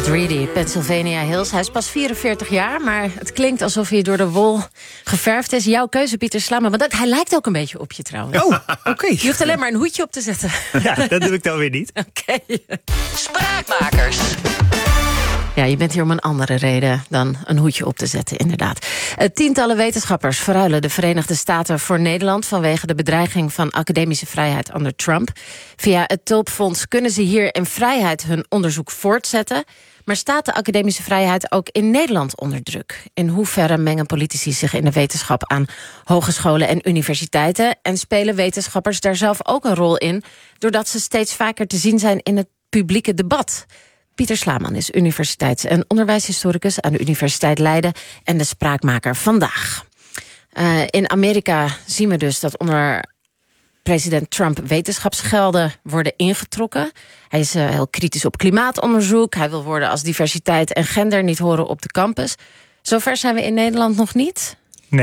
Ed Reedy, Pennsylvania Hills. Hij is pas 44 jaar, maar het klinkt alsof hij door de wol geverfd is. Jouw keuze, Pieter Slama. Want hij lijkt ook een beetje op je trouwens. Oh, oké. Je hoeft alleen maar een hoedje op te zetten. Ja, dat doe ik dan weer niet. Oké. Spraakmakers. Ja, je bent hier om een andere reden dan een hoedje op te zetten, inderdaad. Tientallen wetenschappers verruilen de Verenigde Staten voor Nederland vanwege de bedreiging van academische vrijheid onder Trump. Via het Tulpfonds kunnen ze hier in vrijheid hun onderzoek voortzetten. Maar staat de academische vrijheid ook in Nederland onder druk? In hoeverre mengen politici zich in de wetenschap aan hogescholen en universiteiten? En spelen wetenschappers daar zelf ook een rol in, doordat ze steeds vaker te zien zijn in het publieke debat? Pieter Slaman is universiteits- en onderwijshistoricus aan de Universiteit Leiden en de spraakmaker vandaag. In Amerika zien we dus dat onder president Trump wetenschapsgelden worden ingetrokken. Hij is heel kritisch op klimaatonderzoek. Hij wil woorden als diversiteit en gender niet horen op de campus. Zover zijn we in Nederland nog niet?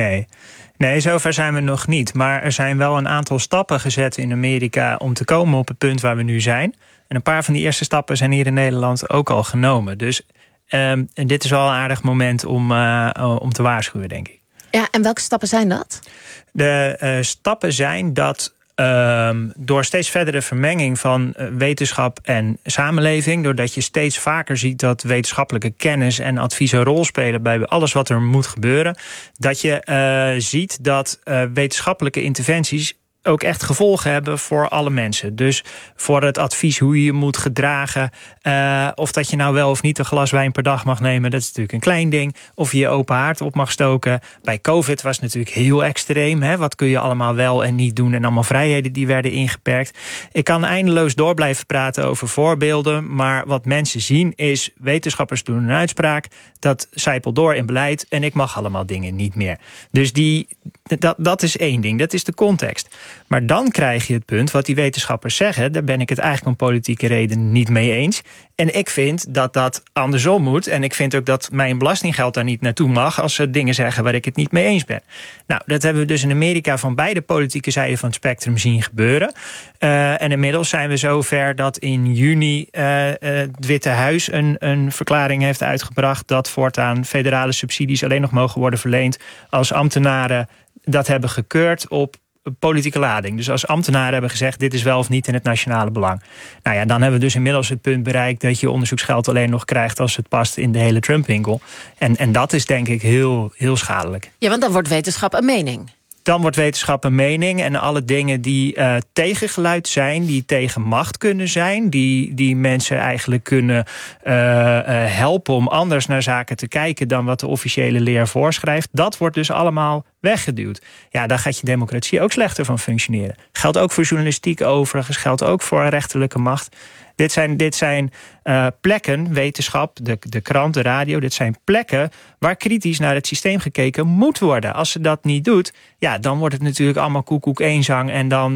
Nee, zover zijn we nog niet. Maar er zijn wel een aantal stappen gezet in Amerika om te komen op het punt waar we nu zijn. En een paar van die eerste stappen zijn hier in Nederland ook al genomen. Dus en dit is wel een aardig moment om te waarschuwen, denk ik. Ja, en welke stappen zijn dat? De stappen zijn dat door steeds verdere vermenging van wetenschap en samenleving, doordat je steeds vaker ziet dat wetenschappelijke kennis en advies een rol spelen bij alles wat er moet gebeuren, dat je ziet dat wetenschappelijke interventies ook echt gevolgen hebben voor alle mensen. Dus voor het advies hoe je je moet gedragen, of dat je nou wel of niet een glas wijn per dag mag nemen, dat is natuurlijk een klein ding. Of je je open haard op mag stoken. Bij COVID was het natuurlijk heel extreem. Hè? Wat kun je allemaal wel en niet doen en allemaal vrijheden die werden ingeperkt. Ik kan eindeloos door blijven praten over voorbeelden, maar wat mensen zien is, wetenschappers doen een uitspraak, dat zijpelt door in beleid en ik mag allemaal dingen niet meer. Dus dat is één ding, dat is de context. Maar dan krijg je het punt wat die wetenschappers zeggen, daar ben ik het eigenlijk om politieke redenen niet mee eens. En ik vind dat dat andersom moet. En ik vind ook dat mijn belastinggeld daar niet naartoe mag als ze dingen zeggen waar ik het niet mee eens ben. Nou, dat hebben we dus in Amerika van beide politieke zijden van het spectrum zien gebeuren. En inmiddels zijn we zover dat in juni het Witte Huis een verklaring heeft uitgebracht dat voortaan federale subsidies alleen nog mogen worden verleend als ambtenaren dat hebben gekeurd op politieke lading. Dus als ambtenaren hebben gezegd, dit is wel of niet in het nationale belang. Nou ja, dan hebben we dus inmiddels het punt bereikt dat je onderzoeksgeld alleen nog krijgt als het past in de hele Trump-winkel. En dat is denk ik heel, heel schadelijk. Ja, want dan wordt wetenschap een mening. Dan wordt wetenschap een mening en alle dingen die tegengeluid zijn, die tegen macht kunnen zijn, die mensen eigenlijk kunnen helpen om anders naar zaken te kijken dan wat de officiële leer voorschrijft, dat wordt dus allemaal weggeduwd. Ja, daar gaat je democratie ook slechter van functioneren. Geldt ook voor journalistiek overigens, geldt ook voor rechterlijke macht. Dit zijn plekken, wetenschap, de krant, de radio, dit zijn plekken waar kritisch naar het systeem gekeken moet worden. Als ze dat niet doet, ja, dan wordt het natuurlijk allemaal koekoek eenzang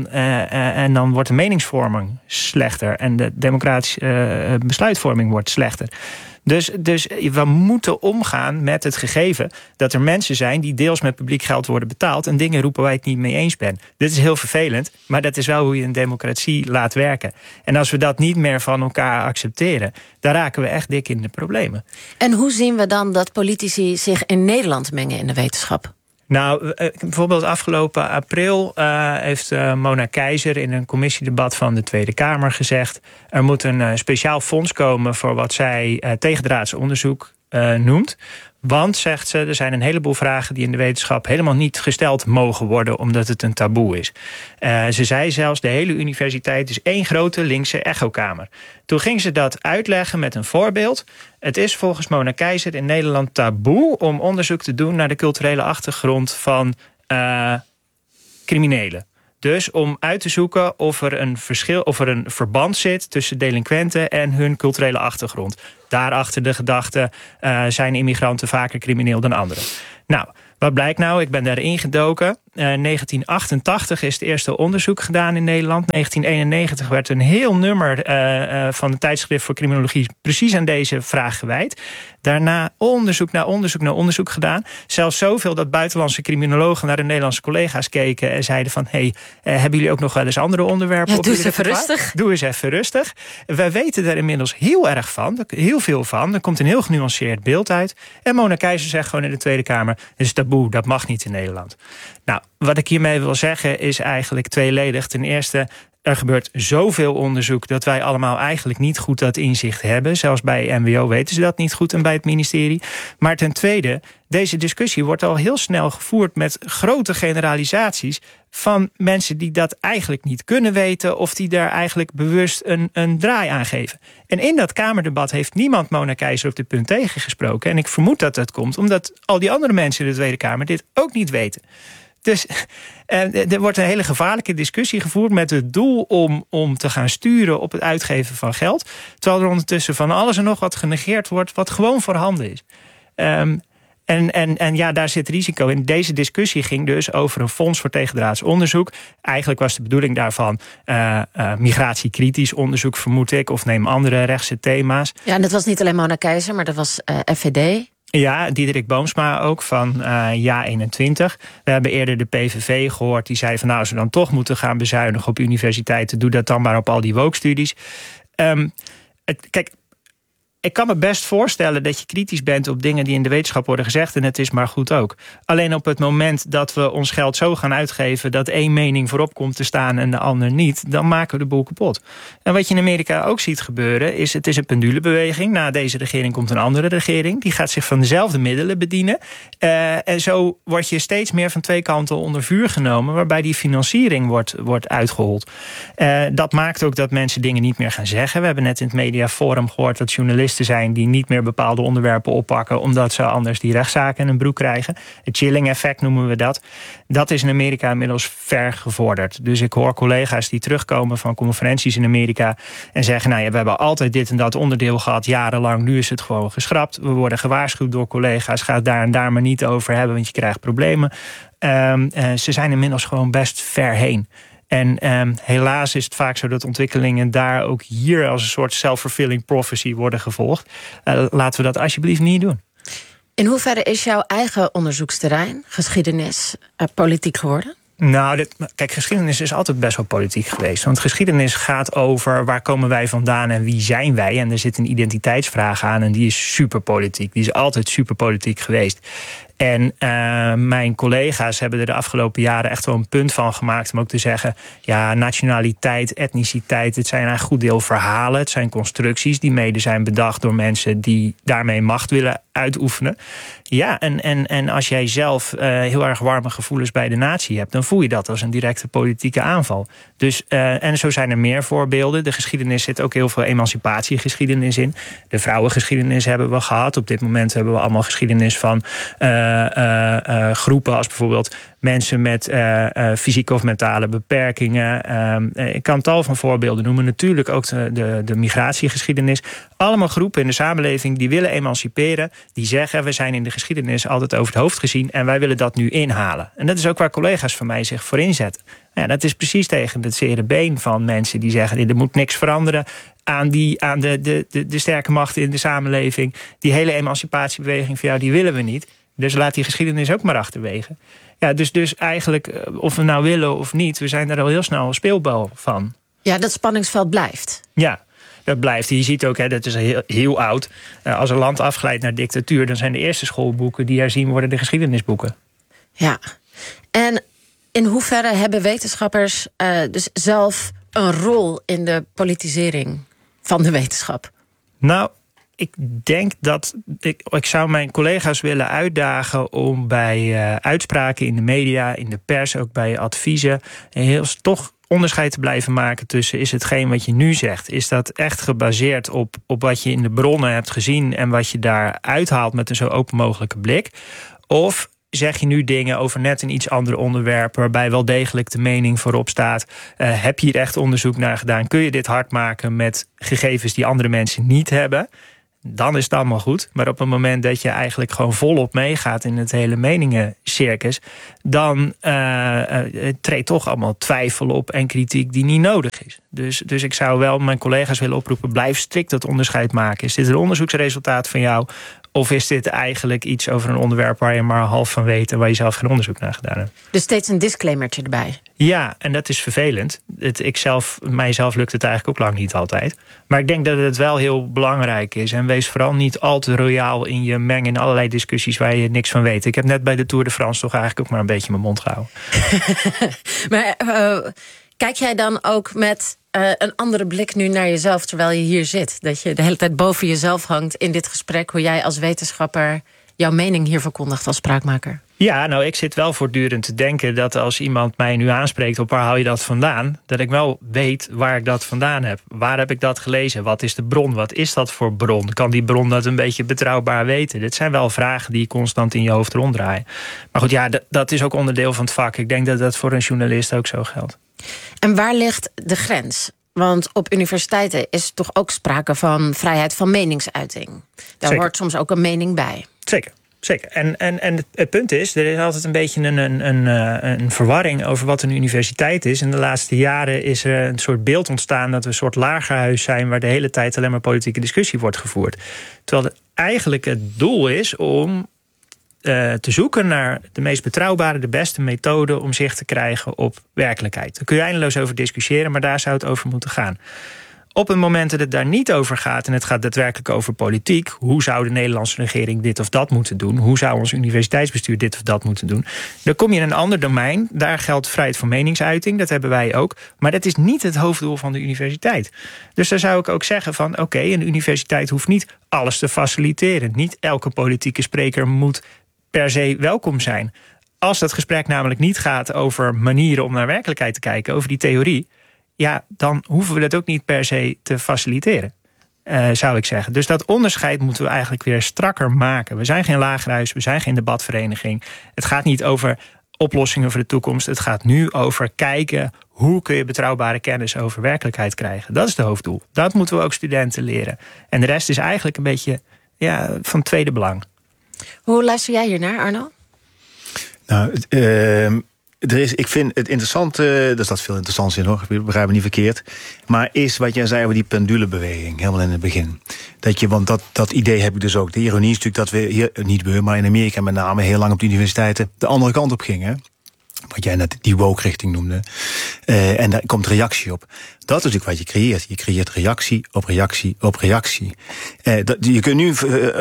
en dan wordt de meningsvorming slechter en de democratische besluitvorming wordt slechter. Dus we moeten omgaan met het gegeven dat er mensen zijn die deels met publiek geld worden betaald en dingen roepen waar je het niet mee eens bent. Dit is heel vervelend, maar dat is wel hoe je een democratie laat werken. En als we dat niet meer van elkaar accepteren, dan raken we echt dik in de problemen. En hoe zien we dan dat politici zich in Nederland mengen in de wetenschap? Nou, bijvoorbeeld afgelopen april heeft Mona Keizer in een commissiedebat van de Tweede Kamer gezegd, er moet een speciaal fonds komen voor wat zij tegendraads onderzoek noemt. Want, zegt ze, er zijn een heleboel vragen die in de wetenschap helemaal niet gesteld mogen worden, omdat het een taboe is. Ze zei zelfs, de hele universiteit is één grote linkse echokamer. Toen ging ze dat uitleggen met een voorbeeld. Het is volgens Mona Keizer in Nederland taboe om onderzoek te doen naar de culturele achtergrond van criminelen. Dus om uit te zoeken of er een verband zit tussen delinquenten en hun culturele achtergrond. Daarachter de gedachte, zijn immigranten vaker crimineel dan anderen. Nou, wat blijkt nou? Ik ben daarin gedoken. 1988 is het eerste onderzoek gedaan in Nederland. 1991 werd een heel nummer van het tijdschrift voor criminologie precies aan deze vraag gewijd. Daarna onderzoek na onderzoek gedaan. Zelfs zoveel dat buitenlandse criminologen naar de Nederlandse collega's keken en zeiden van, hebben jullie ook nog wel eens andere onderwerpen? Doe eens even rustig. Doe eens even rustig. Wij weten er inmiddels heel erg van, heel veel van. Er komt een heel genuanceerd beeld uit. En Mona Keijzer zegt gewoon in de Tweede Kamer, het is taboe, dat mag niet in Nederland. Nou, wat ik hiermee wil zeggen is eigenlijk tweeledig. Ten eerste, er gebeurt zoveel onderzoek dat wij allemaal eigenlijk niet goed dat inzicht hebben. Zelfs bij MWO weten ze dat niet goed en bij het ministerie. Maar ten tweede, deze discussie wordt al heel snel gevoerd met grote generalisaties van mensen die dat eigenlijk niet kunnen weten of die daar eigenlijk bewust een draai aan geven. En in dat Kamerdebat heeft niemand Mona Keijzer op dit punt tegengesproken. En ik vermoed dat dat komt omdat al die andere mensen in de Tweede Kamer dit ook niet weten. Dus er wordt een hele gevaarlijke discussie gevoerd met het doel om te gaan sturen op het uitgeven van geld. Terwijl er ondertussen van alles en nog wat genegeerd wordt wat gewoon voorhanden is. En ja, daar zit risico in. Deze discussie ging dus over een fonds voor tegendraads onderzoek. Eigenlijk was de bedoeling daarvan migratiekritisch onderzook, vermoed ik. Of neem andere rechtse thema's. Ja, en dat was niet alleen Mona Keijzer, maar dat was FVD. Ja, Diederik Boomsma ook van JA21. We hebben eerder de PVV gehoord. Die zei van als we dan toch moeten gaan bezuinigen op universiteiten, doe dat dan maar op al die woke-studies. Kijk, ik kan me best voorstellen dat je kritisch bent op dingen die in de wetenschap worden gezegd. En het is maar goed ook. Alleen op het moment dat we ons geld zo gaan uitgeven dat één mening voorop komt te staan en de ander niet, dan maken we de boel kapot. En wat je in Amerika ook ziet gebeuren is, het is een pendulebeweging. Na deze regering komt een andere regering. Die gaat zich van dezelfde middelen bedienen. En zo word je steeds meer van twee kanten onder vuur genomen, waarbij die financiering wordt uitgehold. Dat maakt ook dat mensen dingen niet meer gaan zeggen. We hebben net in het mediaforum gehoord dat journalisten zijn die niet meer bepaalde onderwerpen oppakken omdat ze anders die rechtszaken in hun broek krijgen. Het chilling effect noemen we dat. Dat is in Amerika inmiddels ver gevorderd. Dus ik hoor collega's die terugkomen van conferenties in Amerika en zeggen, we hebben altijd dit en dat onderdeel gehad, jarenlang, nu is het gewoon geschrapt. We worden gewaarschuwd door collega's, ga het daar en daar maar niet over hebben, want je krijgt problemen. Ze zijn inmiddels gewoon best ver heen. En helaas is het vaak zo dat ontwikkelingen daar ook hier als een soort self-fulfilling prophecy worden gevolgd. Laten we dat alsjeblieft niet doen. In hoeverre is jouw eigen onderzoeksterrein, geschiedenis, politiek geworden? Nou, kijk, geschiedenis is altijd best wel politiek geweest. Want geschiedenis gaat over waar komen wij vandaan en wie zijn wij. En er zit een identiteitsvraag aan en die is superpolitiek. Die is altijd superpolitiek geweest. En mijn collega's hebben er de afgelopen jaren echt wel een punt van gemaakt om ook te zeggen, ja, nationaliteit, etniciteit, het zijn eigenlijk goed deel verhalen. Het zijn constructies die mede zijn bedacht door mensen die daarmee macht willen uitoefenen. Ja, en als jij zelf heel erg warme gevoelens bij de natie hebt, dan voel je dat als een directe politieke aanval. Dus, en zo zijn er meer voorbeelden. De geschiedenis zit ook heel veel emancipatiegeschiedenis in. De vrouwengeschiedenis hebben we gehad. Op dit moment hebben we allemaal geschiedenis van groepen als bijvoorbeeld mensen met fysieke of mentale beperkingen. Ik kan tal van voorbeelden noemen. Natuurlijk ook de migratiegeschiedenis. Allemaal groepen in de samenleving die willen emanciperen. Die zeggen, we zijn in de geschiedenis altijd over het hoofd gezien en wij willen dat nu inhalen. En dat is ook waar collega's van mij zich voor inzetten. Ja, dat is precies tegen het zere been van mensen die zeggen, er moet niks veranderen aan de sterke machten in de samenleving. Die hele emancipatiebeweging van jou, die willen we niet. Dus laat die geschiedenis ook maar achterwege. Ja, dus eigenlijk, of we nou willen of niet, we zijn daar al heel snel een speelbal van. Ja, dat spanningsveld blijft. Ja, dat blijft. Je ziet ook, dat is heel, heel oud. Als een land afglijdt naar dictatuur, dan zijn de eerste schoolboeken die herzien worden de geschiedenisboeken. Ja, en in hoeverre hebben wetenschappers dus zelf een rol in de politisering van de wetenschap? Nou, ik denk dat ik zou mijn collega's willen uitdagen om bij uitspraken in de media, in de pers, ook bij adviezen, toch onderscheid te blijven maken tussen, is hetgeen wat je nu zegt, is dat echt gebaseerd op wat je in de bronnen hebt gezien en wat je daar uithaalt met een zo open mogelijke blik? Of zeg je nu dingen over net een iets ander onderwerp waarbij wel degelijk de mening voorop staat? Heb je hier echt onderzoek naar gedaan? Kun je dit hard maken met gegevens die andere mensen niet hebben? dan is het allemaal goed. Maar op het moment dat je eigenlijk gewoon volop meegaat in het hele meningencircus, dan treedt toch allemaal twijfel op en kritiek die niet nodig is. Dus ik zou wel mijn collega's willen oproepen, blijf strikt dat onderscheid maken. Is dit een onderzoeksresultaat van jou? Of is dit eigenlijk iets over een onderwerp waar je maar half van weet en waar je zelf geen onderzoek naar gedaan hebt? Dus steeds een disclaimertje erbij. Ja, en dat is vervelend. Mijzelf lukt het eigenlijk ook lang niet altijd. Maar ik denk dat het wel heel belangrijk is. En wees vooral niet al te royaal in je mengen in allerlei discussies waar je niks van weet. Ik heb net bij de Tour de France toch eigenlijk ook maar een beetje mijn mond gehouden. Maar kijk jij dan ook met een andere blik nu naar jezelf terwijl je hier zit? Dat je de hele tijd boven jezelf hangt in dit gesprek, hoe jij als wetenschapper jouw mening hier verkondigt als spraakmaker? Ja, nou, ik zit wel voortdurend te denken dat als iemand mij nu aanspreekt op waar haal je dat vandaan, dat ik wel weet waar ik dat vandaan heb. Waar heb ik dat gelezen? Wat is de bron? Wat is dat voor bron? Kan die bron dat een beetje betrouwbaar weten? Dit zijn wel vragen die constant in je hoofd ronddraaien. Maar goed, ja, dat is ook onderdeel van het vak. Ik denk dat dat voor een journalist ook zo geldt. En waar ligt de grens? Want op universiteiten is toch ook sprake van vrijheid van meningsuiting. Daar Zeker. hoort soms ook een mening bij. Zeker. En het punt is, er is altijd een beetje een verwarring over wat een universiteit is. In de laatste jaren is er een soort beeld ontstaan dat we een soort lagerhuis zijn waar de hele tijd alleen maar politieke discussie wordt gevoerd. Terwijl eigenlijk het doel is om te zoeken naar de meest betrouwbare, de beste methode om zicht te krijgen op werkelijkheid. Daar kun je eindeloos over discussiëren, maar daar zou het over moeten gaan. Op het moment dat het daar niet over gaat en het gaat daadwerkelijk over politiek, hoe zou de Nederlandse regering dit of dat moeten doen? Hoe zou ons universiteitsbestuur dit of dat moeten doen? Dan kom je in een ander domein. Daar geldt vrijheid van meningsuiting, dat hebben wij ook. Maar dat is niet het hoofddoel van de universiteit. Dus daar zou ik ook zeggen van oké, een universiteit hoeft niet alles te faciliteren. Niet elke politieke spreker moet per se welkom zijn. Als dat gesprek namelijk niet gaat over manieren om naar werkelijkheid te kijken, over die theorie, ja, dan hoeven we dat ook niet per se te faciliteren, zou ik zeggen. Dus dat onderscheid moeten we eigenlijk weer strakker maken. We zijn geen lagerhuis, we zijn geen debatvereniging. Het gaat niet over oplossingen voor de toekomst. Het gaat nu over kijken, hoe kun je betrouwbare kennis over werkelijkheid krijgen. Dat is het hoofddoel. Dat moeten we ook studenten leren. En de rest is eigenlijk een beetje van tweede belang. Hoe luister jij hiernaar, Arno? Nou, ik vind het interessant, er staat veel interessants in hoor, begrijp me niet verkeerd. Maar is wat jij zei over die pendulebeweging, helemaal in het begin. Want dat idee heb ik dus ook. De ironie is natuurlijk dat we hier, niet we, maar in Amerika met name heel lang op de universiteiten de andere kant op gingen. Wat jij net die woke-richting noemde. En daar komt reactie op. Dat is natuurlijk wat je creëert. Je creëert reactie op reactie op reactie. Je kunt nu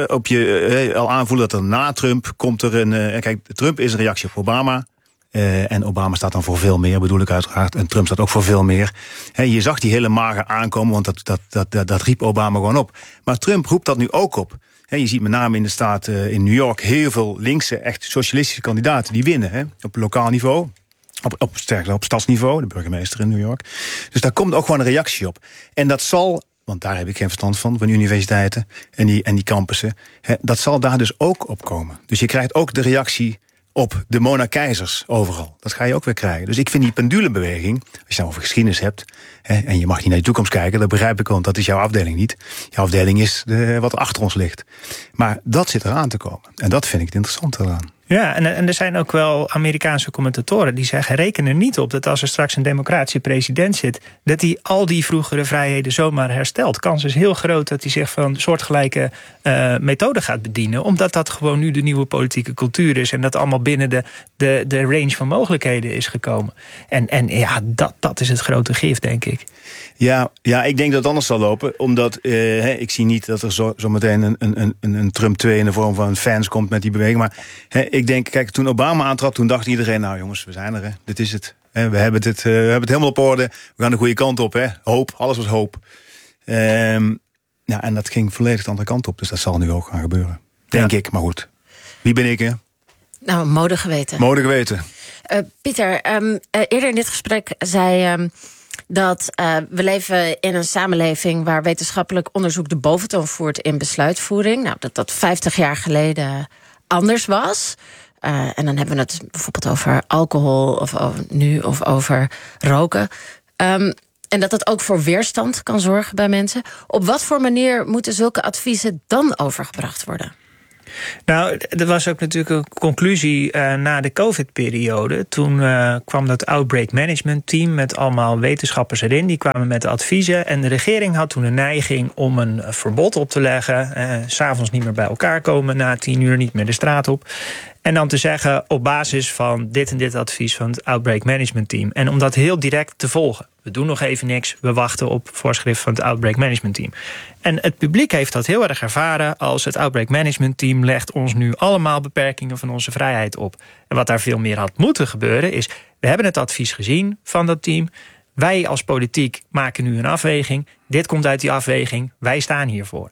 al aanvoelen dat er na Trump komt er een... kijk, Trump is een reactie op Obama. En Obama staat dan voor veel meer, bedoel ik uiteraard. En Trump staat ook voor veel meer. Je zag die hele mager aankomen, want dat riep Obama gewoon op. Maar Trump roept dat nu ook op. Je ziet met name in de staat in New York heel veel linkse, echt socialistische kandidaten die winnen. Op lokaal niveau, op stadsniveau, de burgemeester in New York. Dus daar komt ook gewoon een reactie op. En dat zal, want daar heb ik geen verstand van universiteiten en die campussen. Dat zal daar dus ook op komen. Dus je krijgt ook de reactie op de Mona Keizers overal. Dat ga je ook weer krijgen. Dus ik vind die pendulebeweging, als je nou over geschiedenis hebt, en je mag niet naar de toekomst kijken, dat begrijp ik, want dat is jouw afdeling niet. Jouw afdeling is wat achter ons ligt. Maar dat zit eraan te komen. En dat vind ik het interessante eraan. Ja, en er zijn ook wel Amerikaanse commentatoren die zeggen, reken er niet op dat als er straks een democratische president zit, dat hij al die vroegere vrijheden zomaar herstelt. Kans is heel groot dat hij zich van soortgelijke methode gaat bedienen, omdat dat gewoon nu de nieuwe politieke cultuur is en dat allemaal binnen de range van mogelijkheden is gekomen. En ja, dat is het grote gif, denk ik. Ja, ik denk dat het anders zal lopen. Omdat ik zie niet dat er zo meteen een Trump 2 in de vorm van fans komt met die beweging. Maar ik denk, kijk, toen Obama aantrad, toen dacht iedereen, nou jongens, we zijn er. Dit is het. We hebben het helemaal op orde. We gaan de goede kant op. Hoop, alles was hoop. En dat ging volledig de andere kant op. Dus dat zal nu ook gaan gebeuren. Denk ik, maar goed. Wie ben ik, hè? Nou, mode geweten. Mode geweten. Pieter, eerder in dit gesprek zei dat we leven in een samenleving waar wetenschappelijk onderzoek de boventoon voert in besluitvoering. Nou, dat 50 jaar geleden anders was. En dan hebben we het bijvoorbeeld over alcohol of over roken. En dat het ook voor weerstand kan zorgen bij mensen. Op wat voor manier moeten zulke adviezen dan overgebracht worden? Nou, er was ook natuurlijk een conclusie na de COVID-periode. Toen kwam dat Outbreak Management Team met allemaal wetenschappers erin. Die kwamen met adviezen. En de regering had toen een neiging om een verbod op te leggen. 's Avonds niet meer bij elkaar komen, na 10 uur niet meer de straat op. En dan te zeggen op basis van dit en dit advies van het Outbreak Management Team. En om dat heel direct te volgen. We doen nog even niks, we wachten op voorschrift van het Outbreak Management Team. En het publiek heeft dat heel erg ervaren als het Outbreak Management Team legt ons nu allemaal beperkingen van onze vrijheid op. En wat daar veel meer had moeten gebeuren is, we hebben het advies gezien van dat team. Wij als politiek maken nu een afweging. Dit komt uit die afweging. Wij staan hiervoor.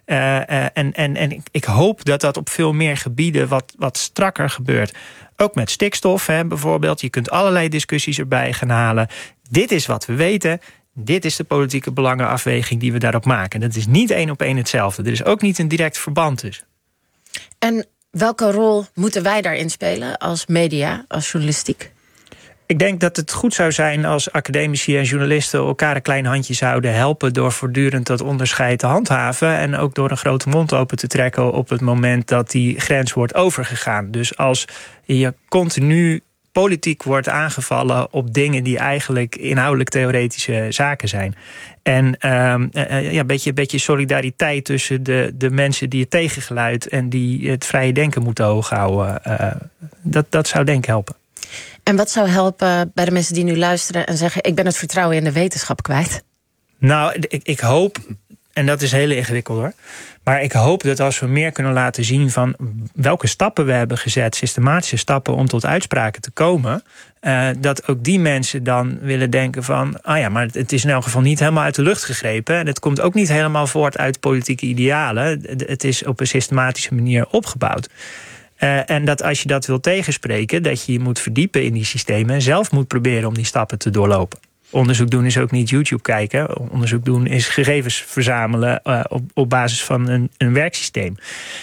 En ik hoop dat dat op veel meer gebieden wat strakker gebeurt. Ook met stikstof bijvoorbeeld. Je kunt allerlei discussies erbij gaan halen. Dit is wat we weten. Dit is de politieke belangenafweging die we daarop maken. Dat is niet 1 op 1 hetzelfde. Er is ook niet een direct verband tussen. En welke rol moeten wij daarin spelen als media, als journalistiek? Ik denk dat het goed zou zijn als academici en journalisten elkaar een klein handje zouden helpen door voortdurend dat onderscheid te handhaven en ook door een grote mond open te trekken op het moment dat die grens wordt overgegaan. Dus als je continu politiek wordt aangevallen op dingen die eigenlijk inhoudelijk theoretische zaken zijn. En een beetje solidariteit tussen de mensen die het tegengeluid en die het vrije denken moeten hoog houden. Dat zou denk ik helpen. En wat zou helpen bij de mensen die nu luisteren en zeggen, ik ben het vertrouwen in de wetenschap kwijt? Nou, ik hoop, en dat is heel ingewikkeld hoor, maar ik hoop dat als we meer kunnen laten zien van welke stappen we hebben gezet, systematische stappen om tot uitspraken te komen, dat ook die mensen dan willen denken van, maar het is in elk geval niet helemaal uit de lucht gegrepen. En het komt ook niet helemaal voort uit politieke idealen. Het is op een systematische manier opgebouwd. En dat als je dat wil tegenspreken, dat je je moet verdiepen in die systemen en zelf moet proberen om die stappen te doorlopen. Onderzoek doen is ook niet YouTube kijken. Onderzoek doen is gegevens verzamelen op basis van een werksysteem.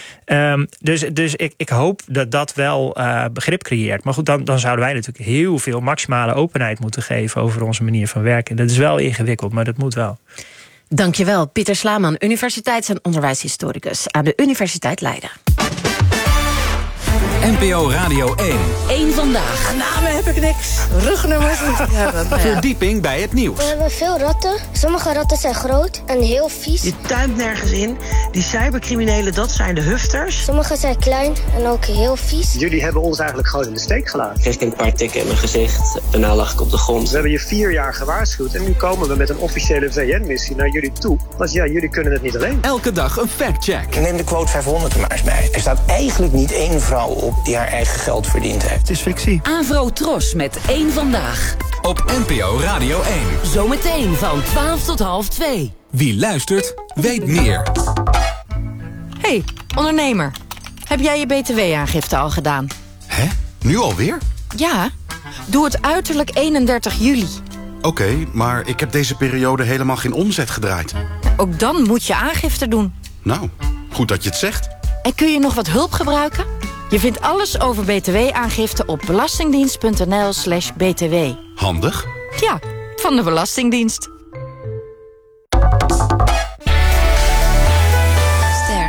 Dus ik hoop dat dat wel begrip creëert. Maar goed, dan zouden wij natuurlijk heel veel maximale openheid moeten geven over onze manier van werken. Dat is wel ingewikkeld, maar dat moet wel. Dankjewel, Pieter Slaman, universiteits- en onderwijshistoricus aan de Universiteit Leiden. NPO Radio 1. Eén vandaag. Namen heb ik niks. Rugnummers moet ik hebben. Verdieping bij het nieuws. We hebben veel ratten. Sommige ratten zijn groot en heel vies. Je tuimt nergens in. Die cybercriminelen, dat zijn de hufters. Sommige zijn klein en ook heel vies. Jullie hebben ons eigenlijk gewoon in de steek gelaten. Kreeg ik een paar tikken in mijn gezicht. Daarna lag ik op de grond. We hebben je 4 jaar gewaarschuwd en nu komen we met een officiële VN-missie naar jullie toe. Want ja, jullie kunnen het niet alleen. Elke dag een factcheck. Neem de quote 500 er maar eens bij. Er staat eigenlijk niet één vrouw op die haar eigen geld verdiend heeft. Het is fictie. Avro Tros met Eén vandaag. Op NPO Radio 1. Zometeen van 12 tot 1:30. Wie luistert, weet meer. Hey, ondernemer. Heb jij je btw-aangifte al gedaan? Hè? Nu alweer? Ja, doe het uiterlijk 31 juli. Oké, maar ik heb deze periode helemaal geen omzet gedraaid. Ook dan moet je aangifte doen. Nou, goed dat je het zegt. En kun je nog wat hulp gebruiken? Je vindt alles over btw-aangifte op belastingdienst.nl/btw. Handig. Ja, van de Belastingdienst. Ster.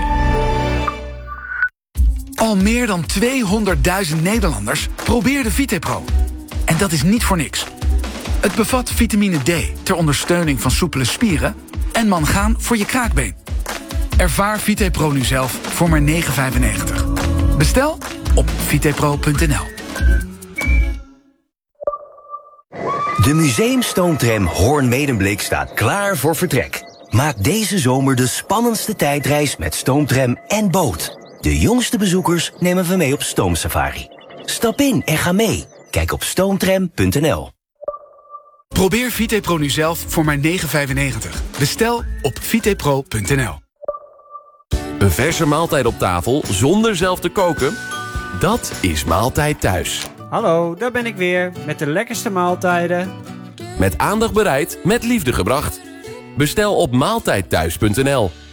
Al meer dan 200.000 Nederlanders probeerden VitePro. En dat is niet voor niks. Het bevat vitamine D ter ondersteuning van soepele spieren en mangaan voor je kraakbeen. Ervaar VitePro nu zelf voor maar €9,95. Bestel op vitepro.nl. De museumstoomtram Hoorn-Medemblik staat klaar voor vertrek. Maak deze zomer de spannendste tijdreis met stoomtram en boot. De jongste bezoekers nemen we mee op stoomsafari. Stap in en ga mee. Kijk op stoomtram.nl. Probeer VitePro nu zelf voor maar €9,95. Bestel op vitepro.nl. Een verse maaltijd op tafel zonder zelf te koken? Dat is Maaltijd Thuis. Hallo, daar ben ik weer met de lekkerste maaltijden. Met aandacht bereid, met liefde gebracht. Bestel op maaltijdthuis.nl.